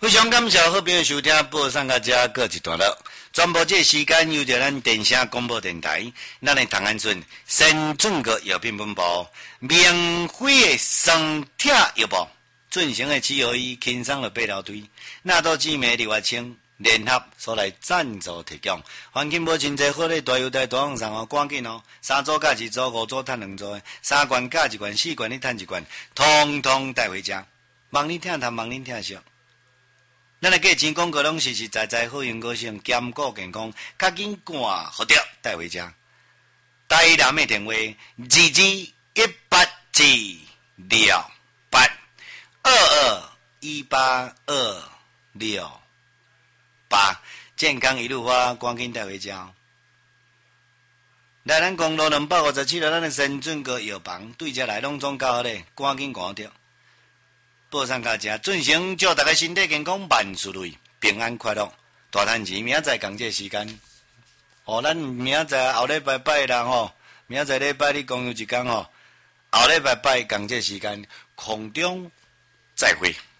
非常感谢好朋友收听报上到这各一段落。全部这时间由着咱电声广播电台，咱的唐安村新准国药品本部免费的双铁药包，进行的7合1轻松的8条队，那都姊妹李月清联合所来赞助提供。环境无真济好咧，大油台大往上哦，赶紧哦，3组加1组，5组赚2组，3罐加1罐，4罐你赚1罐，通通带回家。望你听谈，望你听俗。咱的价钱广告拢实实在在好用高性，兼顾健康，较紧赶好掉带回家。台南的电话2218282218，健康一路发，赶紧带回家。来咱公路257号，咱的深圳个药房对遮来拢总较好咧，赶紧赶掉。报上大家，进行祝大家身体健康，万事如意，平安快乐，大赚钱。明仔载讲这时间，咱明仔载后礼拜拜啦吼，明仔载礼拜你公休一天吼，后礼拜拜讲这时间，空中再会。